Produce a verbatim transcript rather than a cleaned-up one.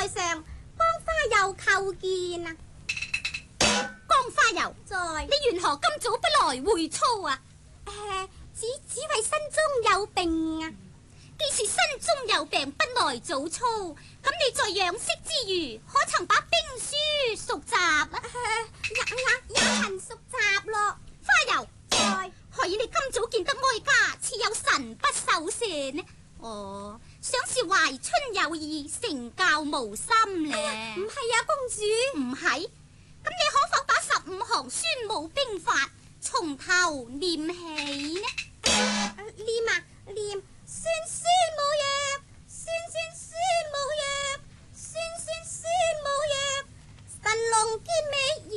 在上，江花又叩見啊！ 江花柔， 在你緣何今早不來會操啊？ 誒，只只為身中有病啊！ 既是身中有病，不來早操，咁你在養息之餘，可曾把兵書熟習啊？ 也也也曾熟習咯。 花柔， 在何以你今早見得哀家似有神不守舍呢？哦，想是懷春有意，成教無心咧。 唔係啊，公主。 唔係，咁你可否把十五行孫武兵法從頭念起呢？ 念啊念，孫孫武曰，孫孫孫武曰，孫孫孫武曰，神龍見尾